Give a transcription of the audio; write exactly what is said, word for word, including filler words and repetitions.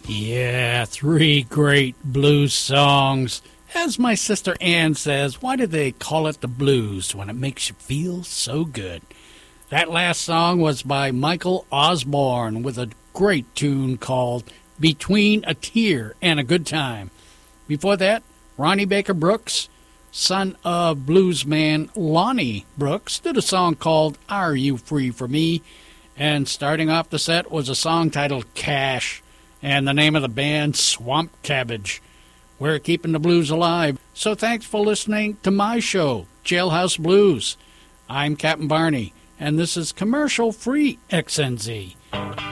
Yeah, three great blues songs. As my sister Ann says, why do they call it the blues when it makes you feel so good? That last song was by Michael Osborne with a great tune called Between a Tear and a Good Time. Before that, Ronnie Baker Brooks, son of bluesman Lonnie Brooks, did a song called Are You Free for Me? And starting off the set was a song titled Cash, and the name of the band, Swamp Cabbage. We're keeping the blues alive, so thanks for listening to my show, Jailhouse Blues. I'm Captain Barney, and this is commercial-free X N Z.